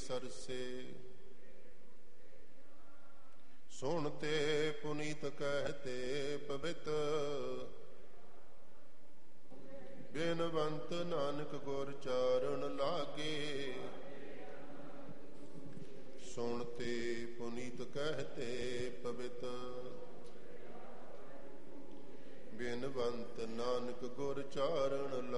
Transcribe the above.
ਸਰਸੇ। ਸੁਣਤੇ ਪੁਨੀਤ ਕਹਿਤੇ ਪਵਿੱਤ, ਬੇਨਵੰਤ ਨਾਨਕ ਗੁਰ ਚਾਰਨ ਲਾਗੇ। ਸੁਣਤੇ ਪੁਨੀਤ ਕਹਿਤੇ ਪਵਿੱਤ, ਬੇਨਵੰਤ ਨਾਨਕ ਗੁਰ ਚਾਰਨ